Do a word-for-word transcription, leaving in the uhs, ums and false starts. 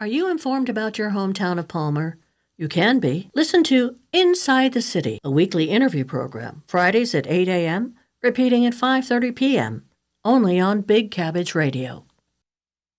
Are you informed about your hometown of Palmer? You can be. Listen to Inside the City, a weekly interview program, Fridays at eight a.m., repeating at five thirty p.m., only on Big Cabbage Radio.